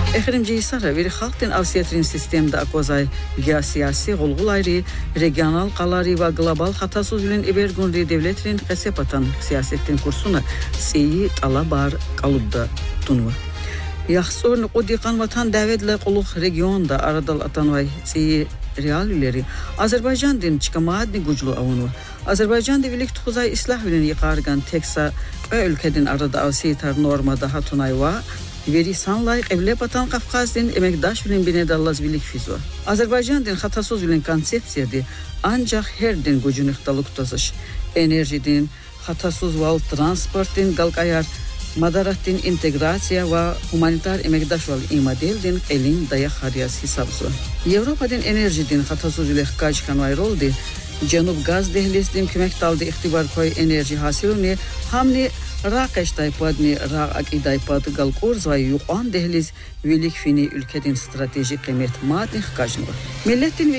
Exirimci sara veri xalqdin avsiyatrin sistemda akozay geosiyasi golgulayri, regional qalari ve global xatasuzlun ibergunri devletrin qesepatan siyasetin kursuna seyi talabar qalubda tunva. Yaxsorun qodiqan vatan davetle quluq regionda aradal atanvay seyi realüleri Azerbaycan din çıkamaadni güclü avunu. Azerbaycan devilik tuğzay islah ülün yıqargan teksa ve ülkedin arada avsiyatar normada hatunayva veri sanlayıq evlepatan Kafkazdin emekdaş ülün binedallaz bilik fizo. Azerbaycan din hatasuz ülün konsepsiyadi ancak her din gücün ıhtalıktazış. Enerjidin, hatasuz val transportin galkayar Madarattin integrasiya ve humanitar emekdaş val imadeldin elin dayak hariyas hisabzı. Avrupa'dın enerjidin hatasuz ülü hkaçkan vayroldi. Cenub gaz dehlizdin kümektaldi ihtibar koy enerji hasiluni hamni Raqeş daypadni raq idaypad galqorz ve yuqan dehliz vilik fini ülkedin stratejik kıymet madni hkaçnı. Milletin